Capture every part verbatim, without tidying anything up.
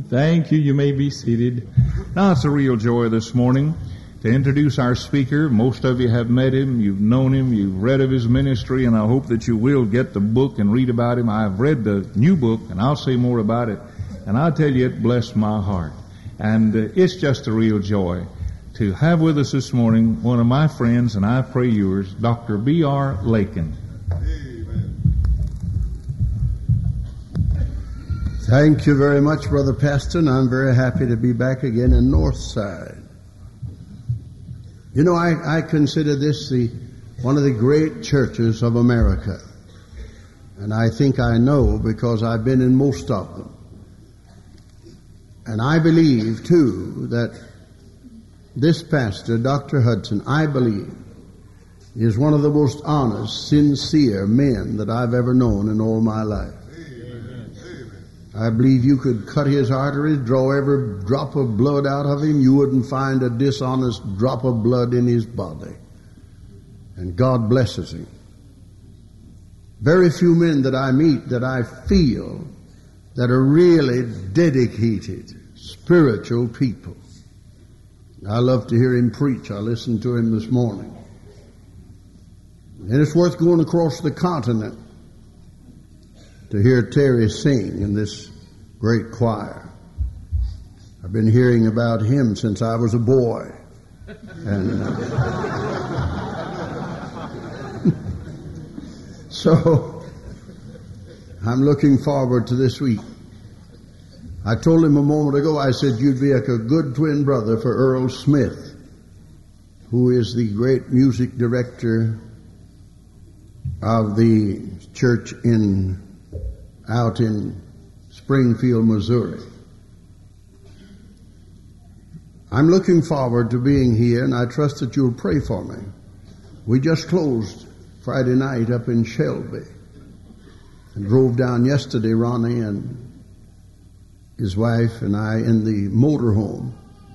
Thank you. You may be seated. Now, it's a real joy this morning to introduce our speaker. Most of you have met him, you've known him, you've read of his ministry, and I hope that you will get the book and read about him. I've read the new book, and I'll say more about it. And I'll tell you, it blessed my heart. And uh, it's just a real joy to have with us this morning one of my friends, and I pray yours, Doctor B R Lakin. Thank you very much, Brother Pastor, and I'm very happy to be back again in Northside. You know, I, I consider this the one of the great churches of America. And I think I know because I've been in most of them. And I believe, too, that this pastor, Doctor Hudson, I believe, is one of the most honest, sincere men that I've ever known in all my life. I believe you could cut his arteries, draw every drop of blood out of him. You wouldn't find a dishonest drop of blood in his body. And God blesses him. Very few men that I meet that I feel that are really dedicated, spiritual people. I love to hear him preach. I listened to him this morning. And it's worth going across the continent to hear Terry sing in this great choir. I've been hearing about him since I was a boy. And uh, so I'm looking forward to this week. I told him a moment ago, I said, you'd be like a good twin brother for Earl Smith, who is the great music director of the church in out in Springfield, Missouri. I'm looking forward to being here, and I trust that you'll pray for me. We just closed Friday night up in Shelby and drove down yesterday, Ronnie and his wife and I, in the motorhome.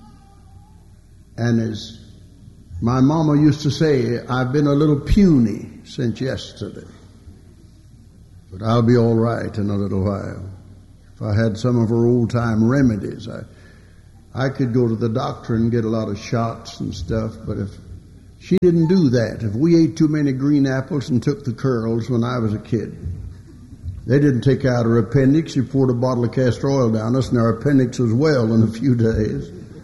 And as my mama used to say, I've been a little puny since yesterday. But I'll be all right in a little while. If I had some of her old-time remedies, I I could go to the doctor and get a lot of shots and stuff, but if she didn't do that, if we ate too many green apples and took the curls when I was a kid, they didn't take out her appendix. She poured a bottle of castor oil down us, and our appendix was well in a few days.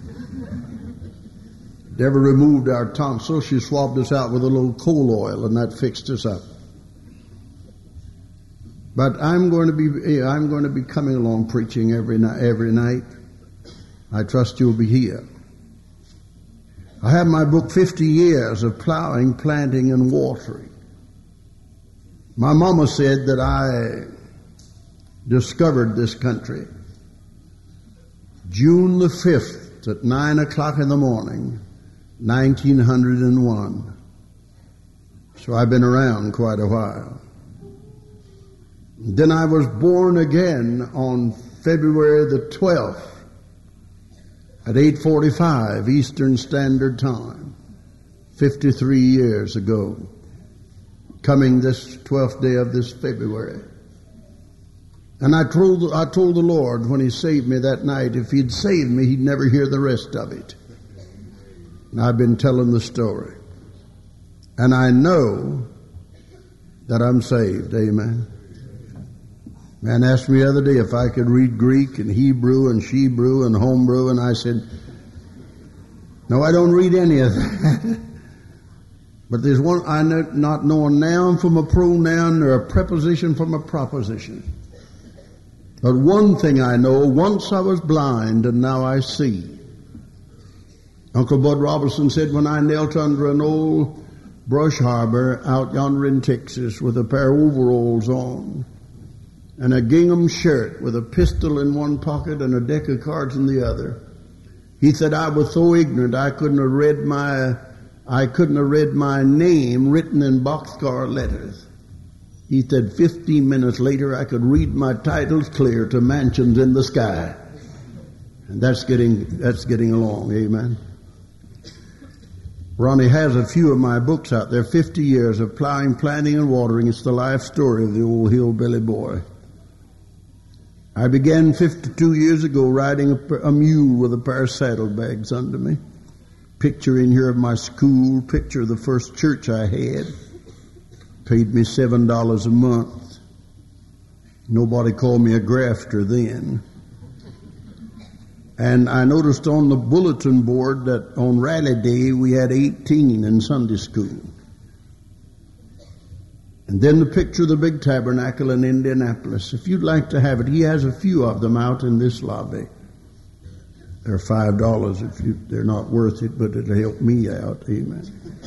Never removed our tonsil. She swabbed us out with a little coal oil, and that fixed us up. But I'm going to be I'm going to be coming along preaching every night. Every night. I trust you'll be here. I have my book, fifty years of Plowing, Planting, and Watering. My mama said that I discovered this country June the fifth at nine o'clock in the morning, nineteen oh one. So I've been around quite a while. Then I was born again on February the twelfth at eight forty-five Eastern Standard Time, fifty-three years ago, coming this twelfth day of this February. And I told, I told the Lord when He saved me that night, if He'd saved me, He'd never hear the rest of it. And I've been telling the story. And I know that I'm saved. Amen. Man asked me the other day if I could read Greek and Hebrew and Shebrew and Homebrew, and I said, no, I don't read any of that. But there's one, I know, not know a noun from a pronoun or a preposition from a proposition. But one thing I know, once I was blind and now I see. Uncle Bud Robinson said when I knelt under an old brush harbor out yonder in Texas with a pair of overalls on, and a gingham shirt with a pistol in one pocket and a deck of cards in the other. He said I was so ignorant I couldn't have read my I couldn't have read my name written in boxcar letters. He said fifteen minutes later I could read my titles clear to Mansions in the Sky. And that's getting that's getting along, amen. Ronnie has a few of my books out there, fifty years of Plowing, Planting, and Watering. It's the life story of the old hillbilly boy. I began fifty-two years ago riding a, a mule with a pair of saddlebags under me. Picture in here of my school, picture of the first church I had. Paid me seven dollars a month. Nobody called me a grafter then. And I noticed on the bulletin board that on Rally Day we had eighteen in Sunday school. And then the picture of the big tabernacle in Indianapolis. If you'd like to have it, he has a few of them out in this lobby. They're five dollars if you, they're not worth it, but it'll help me out. Amen.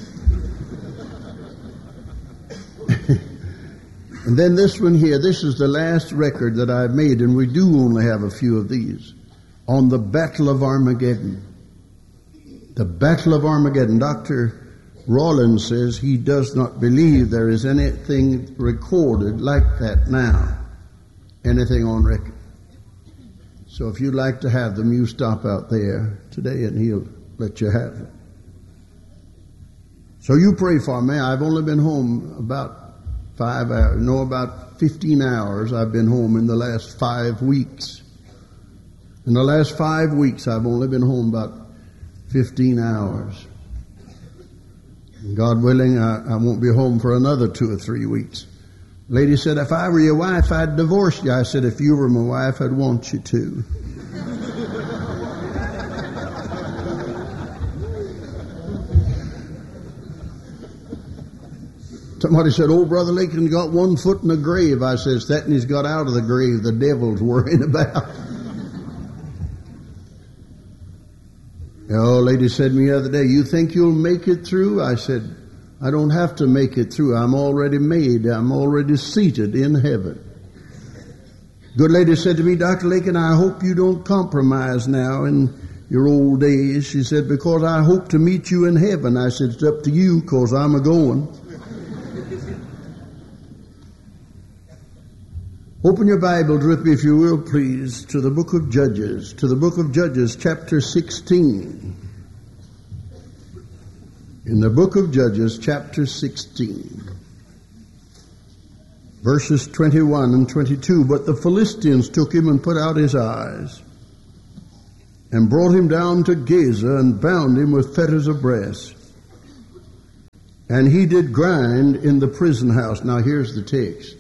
And then this one here, this is the last record that I've made, and we do only have a few of these, on the Battle of Armageddon. The Battle of Armageddon. Doctor Rollins says he does not believe there is anything recorded like that now, anything on record. So if you'd like to have them, you stop out there today and he'll let you have it. So you pray for me. I've only been home about five hours, no, about fifteen hours I've been home in the last five weeks. In the last five weeks I've only been home about fifteen hours. God willing, I, I won't be home for another two or three weeks. Lady said, if I were your wife, I'd divorce you. I said, if you were my wife, I'd want you to. Somebody said, oh, Brother Lakin got one foot in the grave. I said, that and he's got out of the grave. The devil's worrying about. The old lady said to me the other day, you think you'll make it through? I said, I don't have to make it through. I'm already made. I'm already seated in heaven. Good lady said to me, Doctor Lakin, I hope you don't compromise now in your old days. She said, because I hope to meet you in heaven. I said, it's up to you, because I'm a-going. Open your Bibles with me, if you will, please, to the book of Judges, to the book of Judges, chapter sixteen. In the book of Judges, chapter sixteen, verses twenty-one and twenty-two, but the Philistines took him and put out his eyes, and brought him down to Gaza, and bound him with fetters of brass. And he did grind in the prison house. Now here's the text.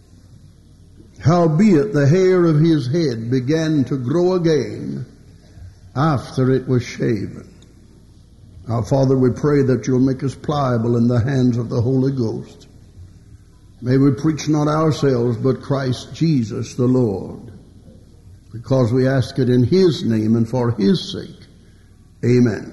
Howbeit the hair of his head began to grow again after it was shaven. Our Father, we pray that you'll make us pliable in the hands of the Holy Ghost. May we preach not ourselves, but Christ Jesus the Lord, because we ask it in his name and for his sake. Amen.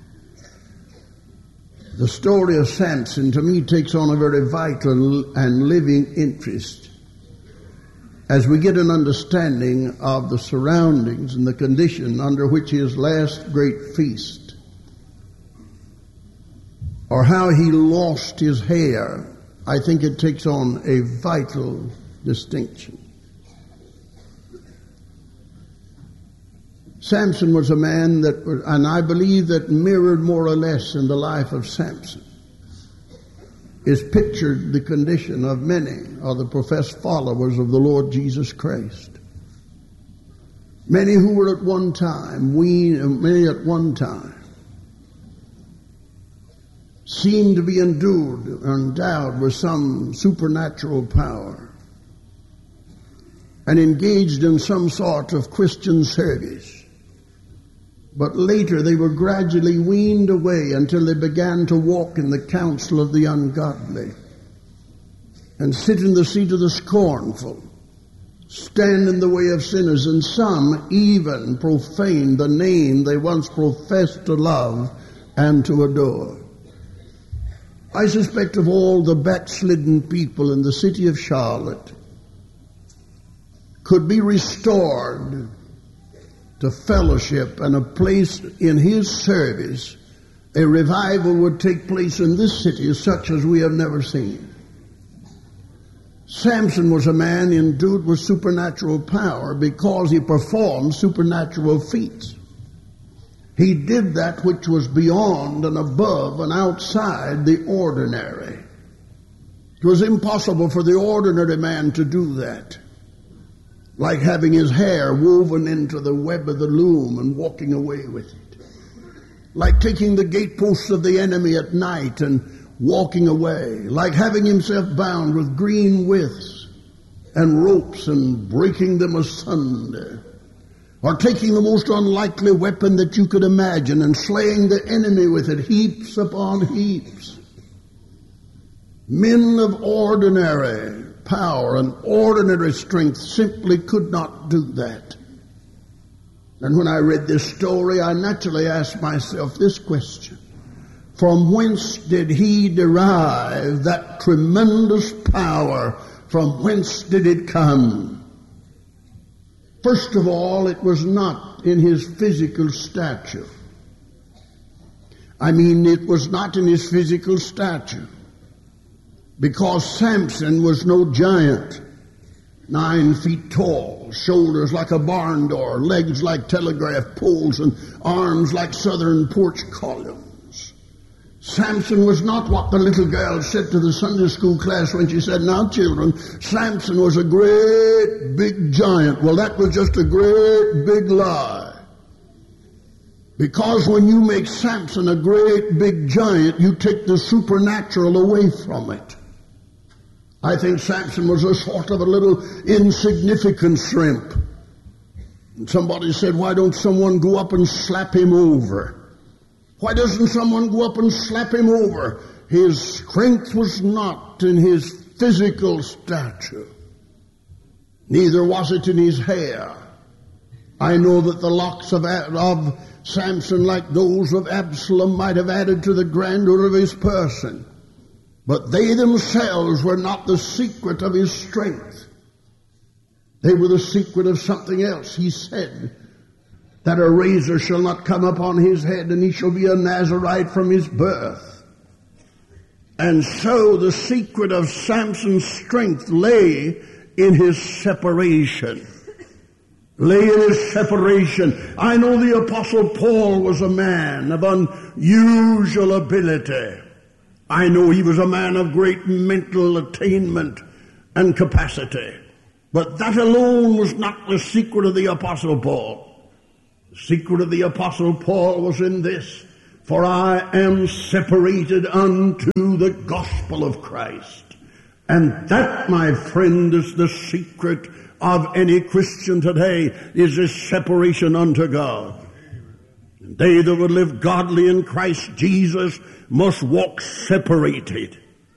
The story of Samson, to me, takes on a very vital and living interest as we get an understanding of the surroundings and the condition under which his last great feast, or how he lost his hair, I think it takes on a vital distinction. Samson was a man that, and I believe that mirrored more or less in the life of Samson, is pictured the condition of many of the professed followers of the Lord Jesus Christ. Many who were at one time, we, many at one time, seemed to be endued, endowed with some supernatural power, and engaged in some sort of Christian service. But later they were gradually weaned away until they began to walk in the counsel of the ungodly, and sit in the seat of the scornful, stand in the way of sinners, and some even profane the name they once professed to love and to adore. I suspect of all the backslidden people in the city of Charlotte could be restored to fellowship and a place in his service, a revival would take place in this city such as we have never seen. Samson was a man endued with supernatural power because he performed supernatural feats. He did that which was beyond and above and outside the ordinary. It was impossible for the ordinary man to do that. like having his hair woven into the web of the loom and walking away with it, like taking the gateposts of the enemy at night and walking away, like having himself bound with green withes and ropes and breaking them asunder, or taking the most unlikely weapon that you could imagine and slaying the enemy with it, heaps upon heaps. Men of ordinary power and ordinary strength simply could not do that. And when I read this story, I naturally asked myself this question: from whence did he derive that tremendous power? From whence did it come? First of all, it was not in his physical stature. I mean, it was not in his physical stature, because Samson was no giant, nine feet tall, shoulders like a barn door, legs like telegraph poles, and arms like southern porch columns. Samson was not what the little girl said to the Sunday school class when she said, "Now, children, Samson was a great big giant." Well, that was just a great big lie. Because when you make Samson a great big giant, you take the supernatural away from it. I think Samson was a sort of a little insignificant shrimp. And somebody said, "Why don't someone go up and slap him over?" Why doesn't someone go up and slap him over? His strength was not in his physical stature. Neither was it in his hair. I know that the locks of, of Samson, like those of Absalom, might have added to the grandeur of his person. But they themselves were not the secret of his strength. They were the secret of something else. He said that a razor shall not come upon his head, and he shall be a Nazarite from his birth. And so the secret of Samson's strength lay in his separation. Lay in his separation. I know the Apostle Paul was a man of unusual ability. I know he was a man of great mental attainment and capacity. But that alone was not the secret of the Apostle Paul. The secret of the Apostle Paul was in this: "For I am separated unto the gospel of Christ." And that, my friend, is the secret of any Christian today, is this separation unto God. And they that would live godly in Christ Jesus must walk separated.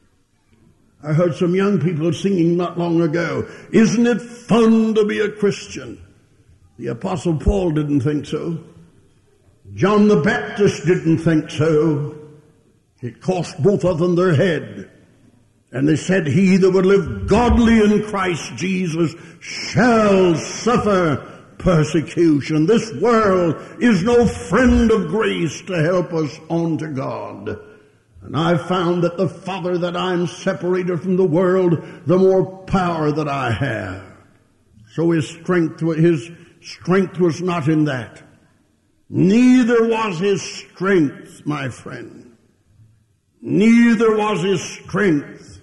I heard some young people singing not long ago, "Isn't it fun to be a Christian?" The Apostle Paul didn't think so. John the Baptist didn't think so. It cost both of them their head. And they said, "He that would live godly in Christ Jesus shall suffer persecution." This world is no friend of grace to help us on to God. And I found that the farther that I'm separated from the world, the more power that I have. So his strength, his strength was not in that. Neither was his strength, my friend. Neither was his strength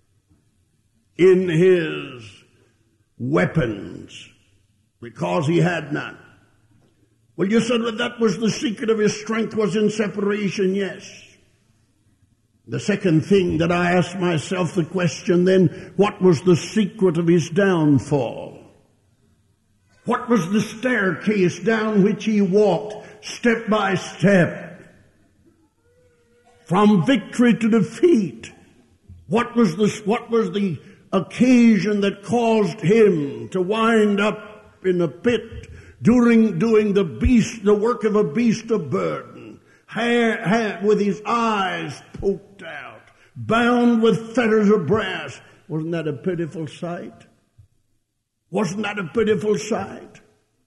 in his weapons, because he had none. Well, you said that that was the secret of his strength, was in separation. Yes. The second thing that I asked myself the question then, what was the secret of his downfall? What was the staircase down which he walked step by step from victory to defeat? What was the, what was the occasion that caused him to wind up in a pit during doing the beast, the work of a beast of burden, hair, hair, with his eyes poked out, bound with fetters of brass? Wasn't that a pitiful sight? Wasn't that a pitiful sight?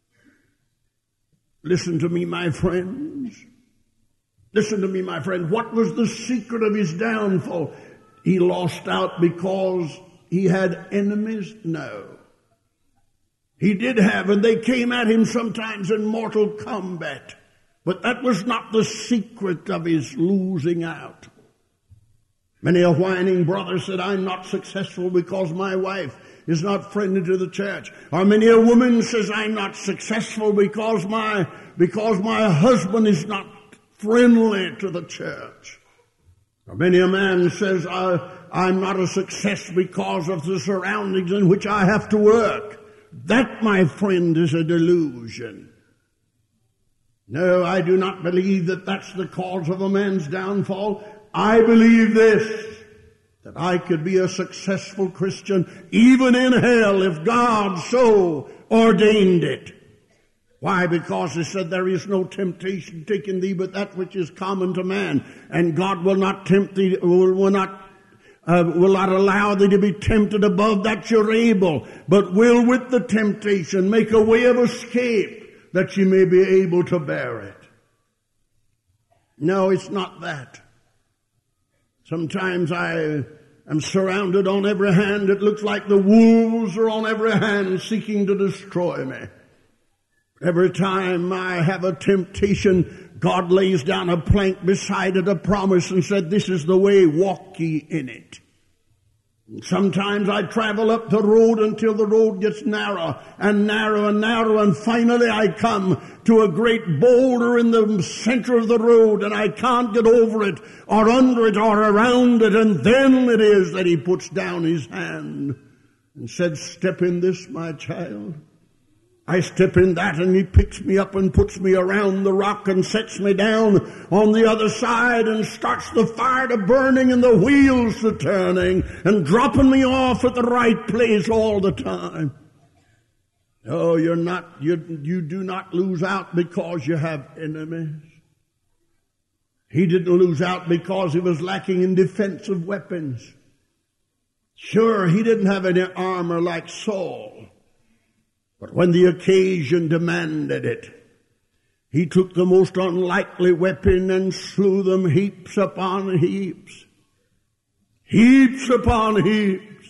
Listen to me, my friends. Listen to me, my friend. What was the secret of his downfall? He lost out because he had enemies? No. He did have, and they came at him sometimes in mortal combat. But that was not the secret of his losing out. Many a whining brother said, "I'm not successful because my wife is not friendly to the church. Or many a woman says, I'm not successful because my, because my husband is not friendly to the church. Or many a man says, I, I'm not a success because of the surroundings in which I have to work. That, my friend, is a delusion. No, I do not believe that that's the cause of a man's downfall. I believe this, that I could be a successful Christian even in hell if God so ordained it. Why? Because he said there is no temptation taken thee but that which is common to man. And God will not tempt thee, will, will not uh, will not allow thee to be tempted above that you're able, but will with the temptation make a way of escape that you may be able to bear it. No, it's not that. Sometimes I am surrounded on every hand. It looks like the wolves are on every hand seeking to destroy me. Every time I have a temptation, God lays down a plank beside it, a promise, and said, this is the way, walk ye in it. Sometimes I travel up the road until the road gets narrow and narrow and narrow, and finally I come to a great boulder in the center of the road, and I can't get over it or under it or around it, and then it is that he puts down his hand and said, step in this, my child. I step in that, and he picks me up and puts me around the rock and sets me down on the other side and starts the fire to burning and the wheels to turning and dropping me off at the right place all the time. Oh, you're not, you, you do not lose out because you have enemies. He didn't lose out because he was lacking in defensive weapons. Sure, he didn't have any armor like Saul. But when the occasion demanded it, he took the most unlikely weapon and slew them heaps upon heaps. Heaps upon heaps.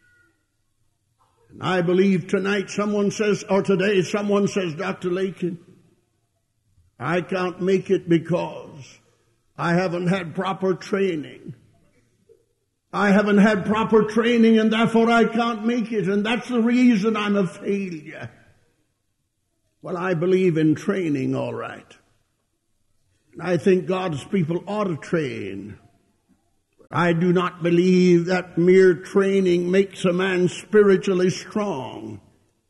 And I believe tonight someone says, or today someone says, Doctor Lakin, I can't make it because I haven't had proper training. I haven't had proper training, and therefore I can't make it, and that's the reason I'm a failure. Well, I believe in training, all right. I think God's people ought to train. I do not believe that mere training makes a man spiritually strong.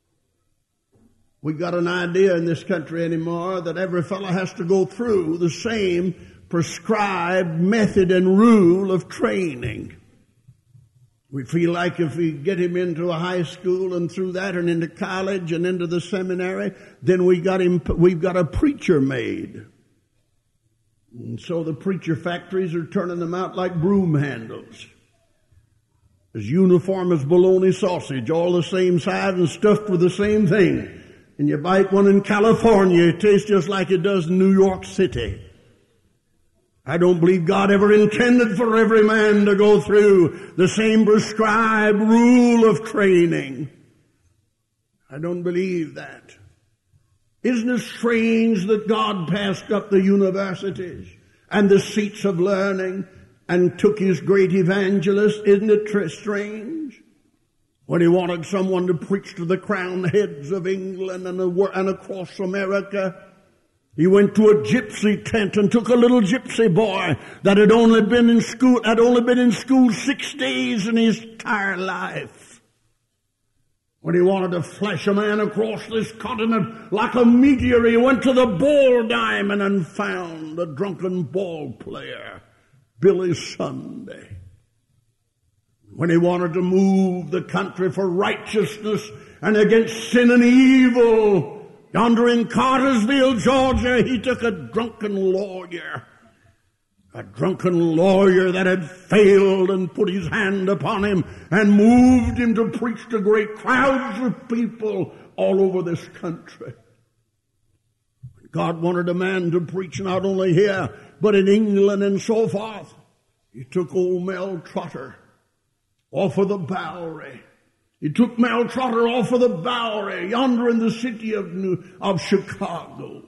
We got an idea in this country anymore that every fellow has to go through the same prescribed method and rule of training. We feel like if we get him into a high school and through that and into college and into the seminary, then we got him, we've got a preacher made. And so the preacher factories are turning them out like broom handles. As uniform as bologna sausage, all the same size and stuffed with the same thing. And you bite one in California, it tastes just like it does in New York City. I don't believe God ever intended for every man to go through the same prescribed rule of training. I don't believe that. Isn't it strange that God passed up the universities and the seats of learning and took his great evangelist? Isn't it strange? When he wanted someone to preach to the crowned heads of England and across America, he went to a gypsy tent and took a little gypsy boy that had only been in school, had only been in school six days in his entire life. When he wanted to flash a man across this continent like a meteor, he went to the Ball Diamond and found a drunken ball player, Billy Sunday. When he wanted to move the country for righteousness and against sin and evil, yonder in Cartersville, Georgia, he took a drunken lawyer, a drunken lawyer that had failed, and put his hand upon him and moved him to preach to great crowds of people all over this country. God wanted a man to preach not only here, but in England and so forth. He took old Mel Trotter off of the Bowery. He took Mel Trotter off of the Bowery, yonder in the city of New, of Chicago.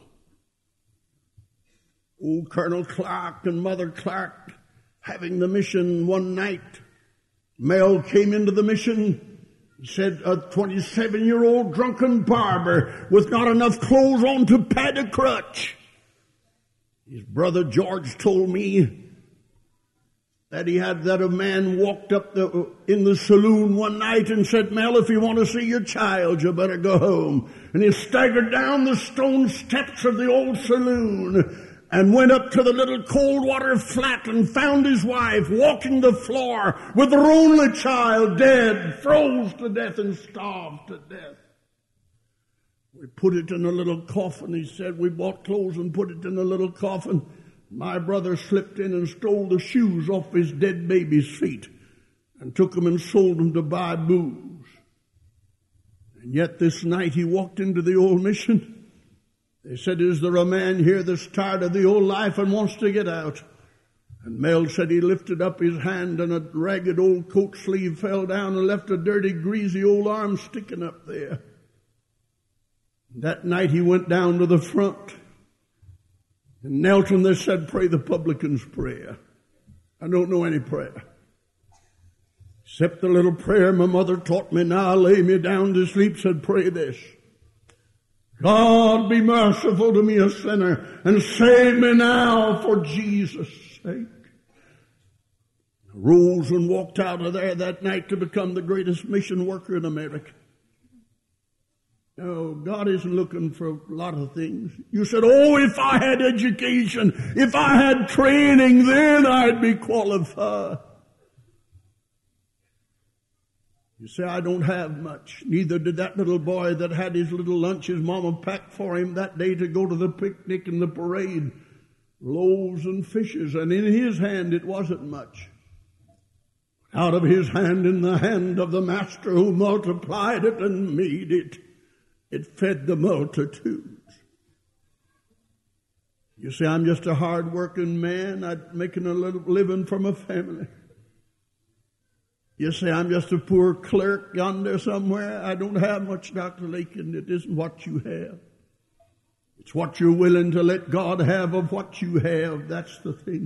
Old Colonel Clark and Mother Clark having the mission one night. Mel came into the mission. He said, a twenty-seven-year-old drunken barber with not enough clothes on to pad a crutch. His brother George told me that he had that a man walked up the, in the saloon one night and said, Mel, if you want to see your child, you better go home. And he staggered down the stone steps of the old saloon and went up to the little cold water flat and found his wife walking the floor with her only child dead, froze to death and starved to death. We put it in a little coffin, he said. We bought clothes and put it in a little coffin. My brother slipped in and stole the shoes off his dead baby's feet and took them and sold them to buy booze. And yet this night he walked into the old mission. They said, is there a man here that's tired of the old life and wants to get out? And Mel said he lifted up his hand and a ragged old coat sleeve fell down and left a dirty, greasy old arm sticking up there. That night he went down to the front and knelt and they said, pray the publican's prayer. I don't know any prayer. Except the little prayer my mother taught me, now lay me down to sleep, said, pray this. God be merciful to me, a sinner, and save me now for Jesus' sake. I rose and walked out of there that night to become the greatest mission worker in America. No, God isn't looking for a lot of things. You said, oh, if I had education, if I had training, then I'd be qualified. You say, I don't have much. Neither did that little boy that had his little lunch his mama packed for him that day to go to the picnic and the parade. Loaves and fishes, and in his hand it wasn't much. Out of his hand, in the hand of the master who multiplied it and made it, it fed the multitudes. You say, I'm just a hard-working man. I'm making a little living for my family. You say, I'm just a poor clerk yonder somewhere. I don't have much, Doctor Lakin. It isn't what you have. It's what you're willing to let God have of what you have. That's the thing.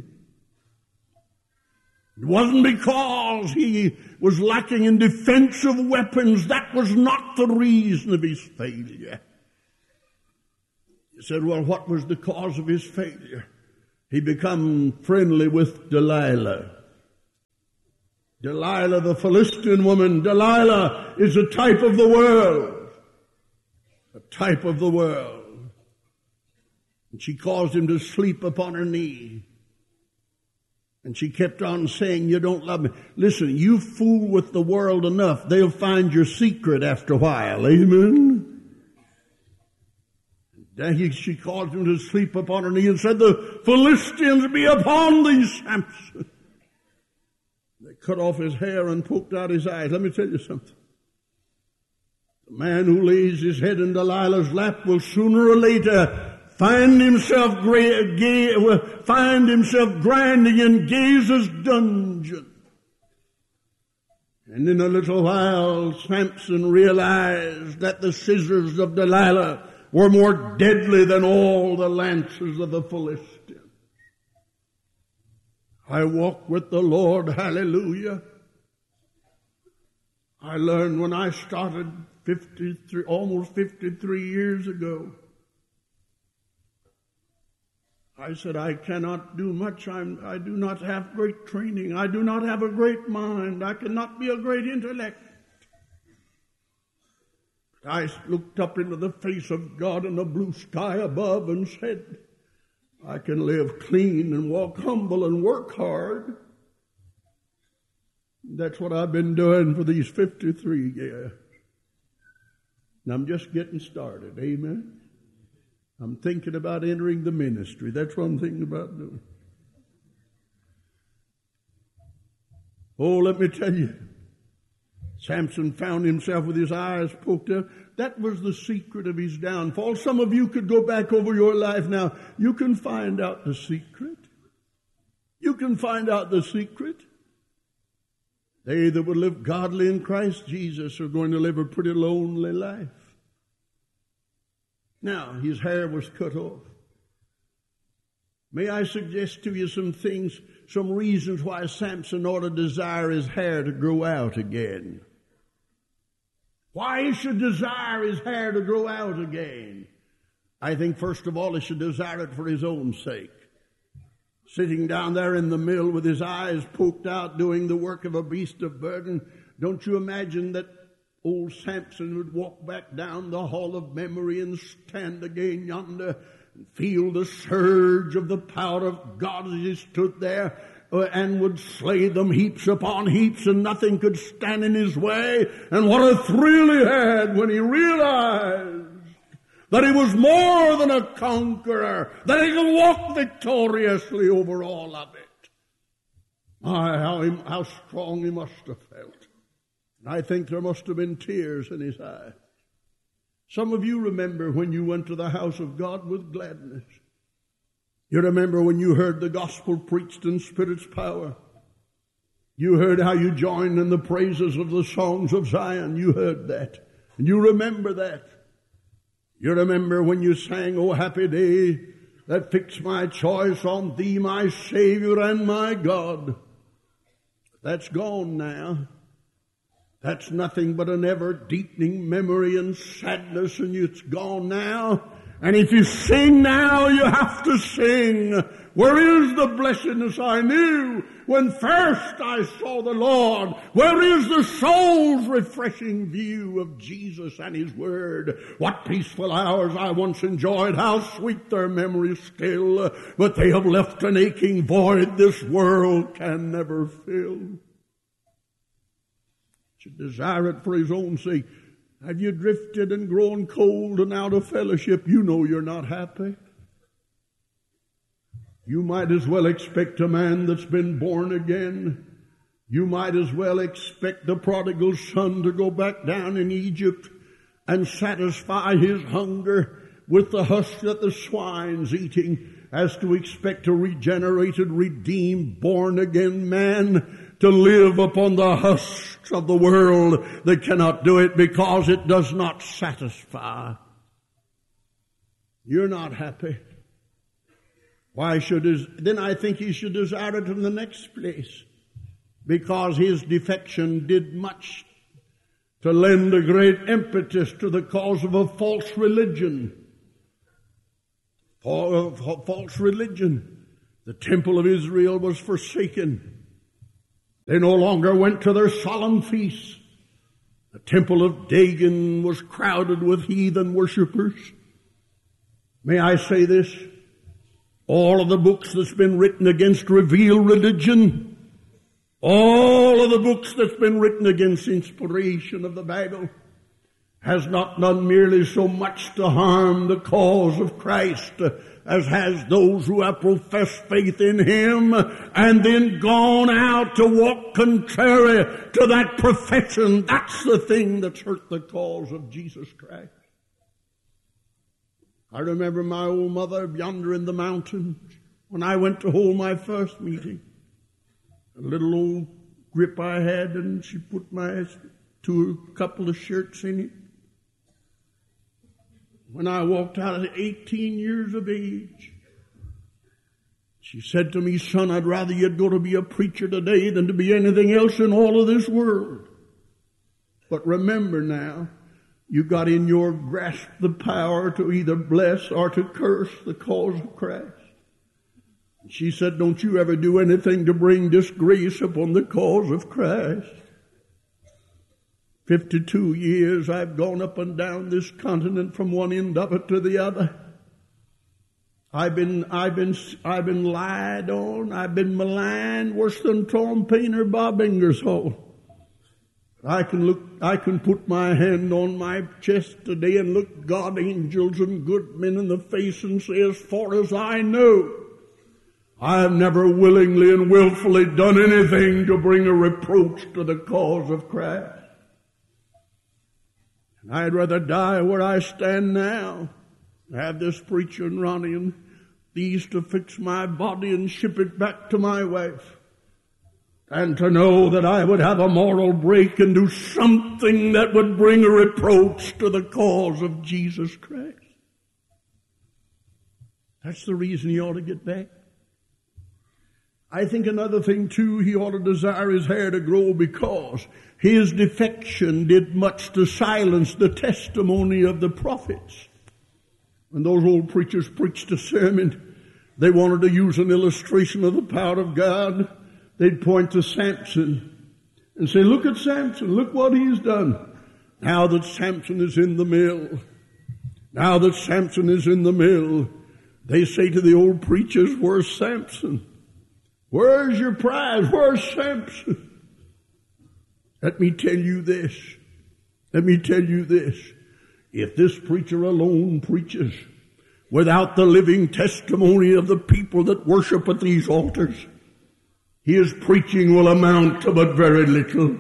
It wasn't because he was lacking in defensive weapons. That was not the reason of his failure. You said, well, what was the cause of his failure? He became friendly with Delilah. Delilah, the Philistine woman. Delilah is a type of the world. A type of the world. And she caused him to sleep upon her knee. And she kept on saying, you don't love me. Listen, you fool with the world enough, they'll find your secret after a while. Amen? Then she caused him to sleep upon her knee and said, the Philistines be upon thee, Samson. They cut off his hair and poked out his eyes. Let me tell you something. The man who lays his head in Delilah's lap will sooner or later find himself gra- ga- will find himself grinding in Gaza's dungeon. And in a little while, Samson realized that the scissors of Delilah were more deadly than all the lances of the Philistines. I walk with the Lord, hallelujah. I learned when I started fifty-three, almost fifty-three years ago. I said, I cannot do much. I'm, I do not have great training. I do not have a great mind. I cannot be a great intellect. But I looked up into the face of God in the blue sky above and said, I can live clean and walk humble and work hard. That's what I've been doing for these fifty-three years. And I'm just getting started. Amen. I'm thinking about entering the ministry. That's what I'm thinking about doing. Oh, let me tell you, Samson found himself with his eyes poked out. That was the secret of his downfall. Some of you could go back over your life now. You can find out the secret. You can find out the secret. They that would live godly in Christ Jesus are going to live a pretty lonely life. Now, his hair was cut off. May I suggest to you some things, some reasons why Samson ought to desire his hair to grow out again. Why he should desire his hair to grow out again. I think first of all he should desire it for his own sake. Sitting down there in the mill with his eyes poked out doing the work of a beast of burden, don't you imagine that old Samson would walk back down the hall of memory and stand again yonder and feel the surge of the power of God as he stood there and would slay them heaps upon heaps and nothing could stand in his way. And what a thrill he had when he realized that he was more than a conqueror, that he could walk victoriously over all of it. My, how, he, how strong he must have felt. And I think there must have been tears in his eyes. Some of you remember when you went to the house of God with gladness. You remember when you heard the gospel preached in Spirit's power. You heard how you joined in the praises of the songs of Zion. You heard that. And you remember that. You remember when you sang, "O happy day that fixed my choice on thee, my Savior and my God." That's gone now. That's nothing but an ever-deepening memory and sadness, and it's gone now. And if you sing now, you have to sing, "Where is the blessedness I knew when first I saw the Lord? Where is the soul's refreshing view of Jesus and His Word? What peaceful hours I once enjoyed, how sweet their memories still, but they have left an aching void this world can never fill." Should desire it for his own sake. Have you drifted and grown cold and out of fellowship? You know you're not happy. You might as well expect a man that's been born again. You might as well expect the prodigal son to go back down in Egypt and satisfy his hunger with the husk that the swine's eating as to expect a regenerated, redeemed, born-again man to live upon the husks of the world that cannot do it because it does not satisfy. You're not happy. Why should his, then I think he should desire it in the next place, because his defection did much to lend a great impetus to the cause of a false religion. False religion. The temple of Israel was forsaken. They no longer went to their solemn feasts. The temple of Dagon was crowded with heathen worshippers. May I say this? All of the books that's been written against revealed religion, all of the books that's been written against inspiration of the Bible, has not done merely so much to harm the cause of Christ as has those who have professed faith in Him and then gone out to walk contrary to that profession. That's the thing that's hurt the cause of Jesus Christ. I remember my old mother yonder in the mountains when I went to hold my first meeting. A little old grip I had, and she put my two couple of shirts in it. When I walked out at eighteen years of age, she said to me, "Son, I'd rather you'd go to be a preacher today than to be anything else in all of this world. But remember now, you got in your grasp the power to either bless or to curse the cause of Christ." She said, "Don't you ever do anything to bring disgrace upon the cause of Christ." Fifty-two years I've gone up and down this continent from one end of it to the other. I've been, I've been, I've been lied on. I've been maligned worse than Tom Paine or Bob Ingersoll. I can look, I can put my hand on my chest today and look God, angels, and good men in the face and say, as far as I know, I have never willingly and willfully done anything to bring a reproach to the cause of Christ. I'd rather die where I stand now, have this preacher and Ronnie and these to fix my body and ship it back to my wife, and to know that I would have a moral break and do something that would bring a reproach to the cause of Jesus Christ. That's the reason you ought to get back. I think another thing too, he ought to desire his hair to grow because his defection did much to silence the testimony of the prophets. When those old preachers preached a sermon, they wanted to use an illustration of the power of God. They'd point to Samson and say, look at Samson, look what he's done. Now that Samson is in the mill, now that Samson is in the mill, they say to the old preachers, where's Samson? Where's your prize? Where's Samson? Let me tell you this. Let me tell you this. If this preacher alone preaches without the living testimony of the people that worship at these altars, his preaching will amount to but very little.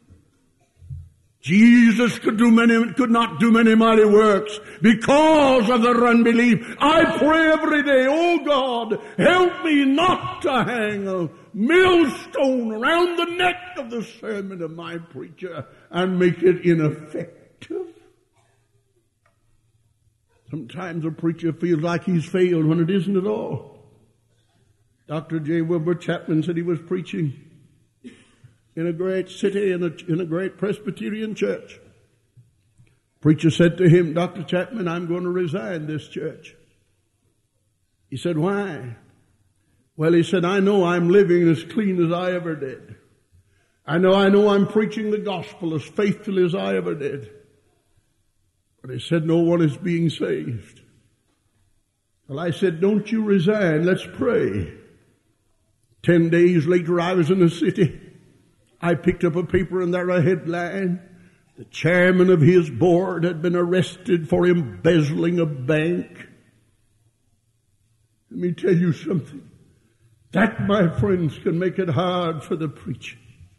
Jesus could do many, could not do many mighty works because of their unbelief. I pray every day, oh God, help me not to hang a millstone around the neck of the sermon of my preacher and make it ineffective. Sometimes a preacher feels like he's failed when it isn't at all. Doctor J. Wilbur Chapman said he was preaching in a great city, in a, in a great Presbyterian church. Preacher said to him, Doctor Chapman, I'm going to resign this church. He said, why? Well, he said, I know I'm living as clean as I ever did. I know, I know I'm preaching the gospel as faithfully as I ever did. But he said, no one is being saved. Well, I said, don't you resign, let's pray. Ten days later, I was in the city. I picked up a paper and there a headline. The chairman of his board had been arrested for embezzling a bank. Let me tell you something. That, my friends, can make it hard for the preacher.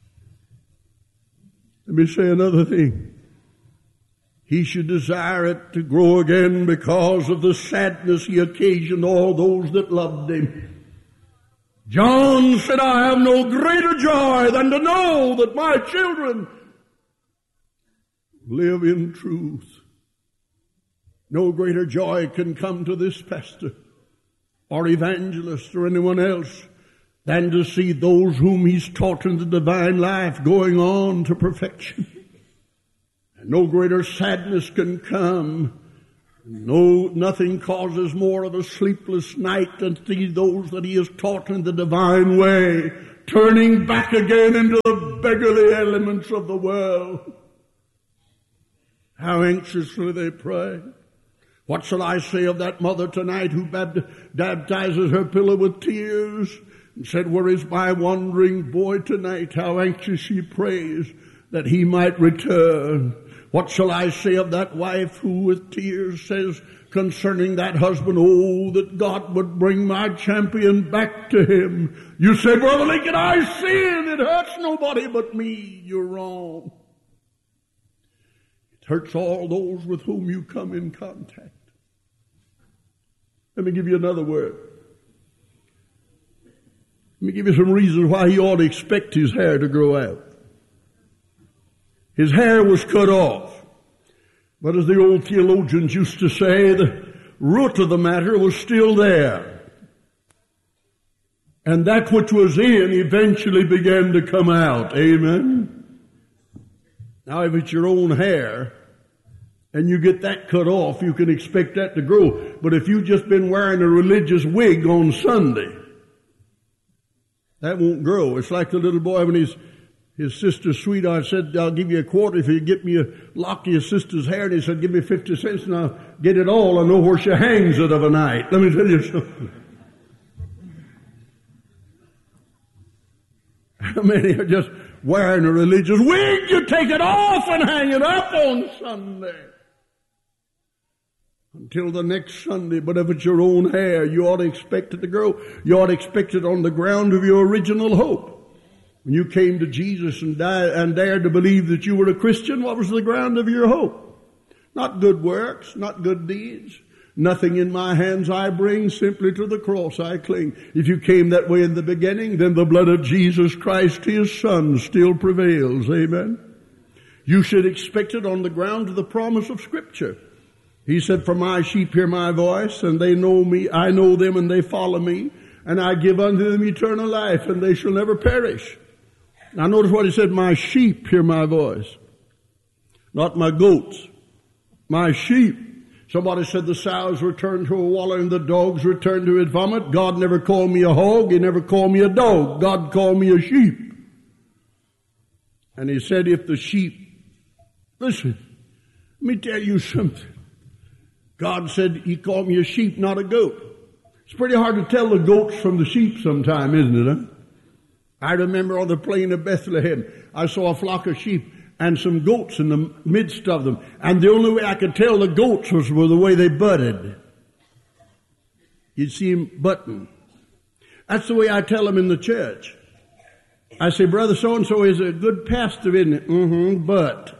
Let me say another thing. He should desire it to grow again because of the sadness he occasioned all those that loved him. John said, I have no greater joy than to know that my children live in truth. No greater joy can come to this pastor or evangelist or anyone else than to see those whom he's taught in the divine life going on to perfection. And no greater sadness can come. No, nothing causes more of a sleepless night than to see those that he has taught in the divine way turning back again into the beggarly elements of the world. How anxiously they pray. What shall I say of that mother tonight who baptizes her pillow with tears and said, where is my wandering boy tonight? How anxious she prays that he might return. What shall I say of that wife who with tears says concerning that husband, oh, that God would bring my champion back to him. You say, Brother Lincoln, I sin. It hurts nobody but me. You're wrong. It hurts all those with whom you come in contact. Let me give you another word. Let me give you some reasons why he ought to expect his hair to grow out. His hair was cut off. But as the old theologians used to say, the root of the matter was still there. And that which was in eventually began to come out. Amen? Now if it's your own hair, and you get that cut off, you can expect that to grow. But if you've just been wearing a religious wig on Sunday, that won't grow. It's like the little boy when he's His sister's sweetheart said, I'll give you a quarter if you get me a lock of your sister's hair. And he said, give me fifty cents and I'll get it all. I know where she hangs it of a night. Let me tell you something. How many are just wearing a religious wig? You take it off and hang it up on Sunday. Until the next Sunday. But if it's your own hair, you ought to expect it to grow. You ought to expect it on the ground of your original hope. When you came to Jesus and died and dared to believe that you were a Christian, what was the ground of your hope? Not good works, not good deeds. Nothing in my hands I bring, simply to the cross I cling. If you came that way in the beginning, then the blood of Jesus Christ, his Son, still prevails. Amen? You should expect it on the ground of the promise of Scripture. He said, for my sheep hear my voice, and they know me, I know them, and they follow me. and I give unto them eternal life, and they shall never perish. Now notice what he said, my sheep hear my voice. Not my goats. My sheep. Somebody said the sows return to a waller and the dogs return to its vomit. God never called me a hog. He never called me a dog. God called me a sheep. And he said, if the sheep, listen, let me tell you something. God said he called me a sheep, not a goat. It's pretty hard to tell the goats from the sheep sometime, isn't it? Huh? I remember on the plain of Bethlehem, I saw a flock of sheep and some goats in the midst of them. And the only way I could tell the goats was by the way they butted. You'd see them butting. That's the way I tell them in the church. I say, brother so-and-so is a good pastor, isn't it? Mm-hmm, but.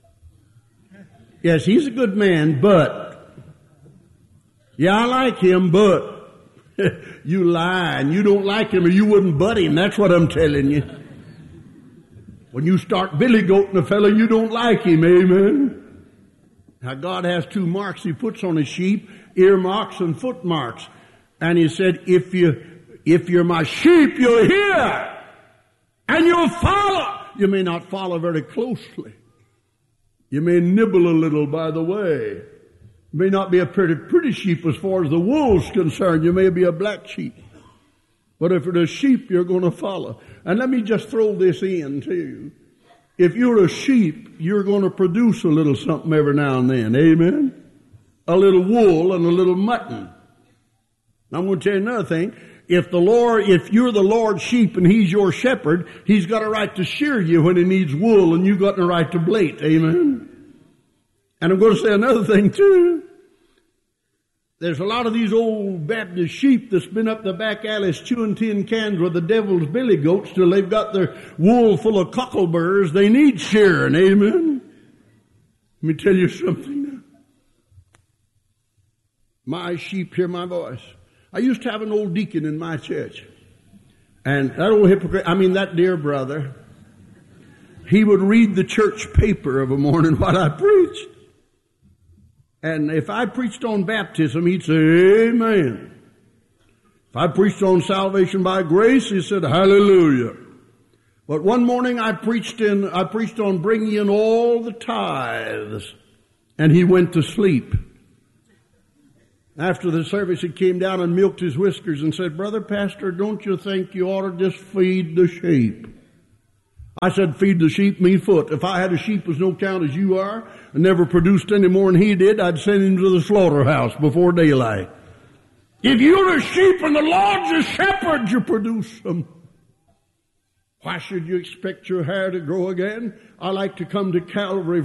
Yes, he's a good man, but. Yeah, I like him, but. You lie, and you don't like him or you wouldn't butt him. That's what I'm telling you. When you start billy goating a fellow, you don't like him, amen? Now God has two marks he puts on his sheep, ear marks and foot marks. And he said, if you, if you're my sheep, you'll hear. And you'll follow. You may not follow very closely. You may nibble a little by the way. You may not be a pretty, pretty sheep as far as the wool's concerned. You may be a black sheep. But if you're a sheep, you're going to follow. And let me just throw this in too. If you're a sheep, you're going to produce a little something every now and then. Amen? A little wool and a little mutton. I'm going to tell you another thing. If the Lord, if you're the Lord's sheep and He's your shepherd, He's got a right to shear you when He needs wool, and you've got a right to blate. Amen? And I'm going to say another thing too. There's a lot of these old Baptist sheep that's been up the back alleys chewing tin cans with the devil's billy goats till they've got their wool full of cockleburs. They need shearing. Amen? Let me tell you something now. My sheep hear my voice. I used to have an old deacon in my church. And that old hypocrite, I mean that dear brother, he would read the church paper of a morning while I preached. And if I preached on baptism, he'd say, amen. If I preached on salvation by grace, he said, hallelujah. But one morning I preached in, I preached on bringing in all the tithes. And he went to sleep. After the service, he came down and milked his whiskers and said, brother pastor, don't you think you ought to just feed the sheep? I said, feed the sheep me foot. If I had a sheep as no count as you are, and never produced any more than he did, I'd send him to the slaughterhouse before daylight. If you're a sheep and the Lord's a shepherd, you produce them. Why should you expect your hair to grow again? I like to come to Calvary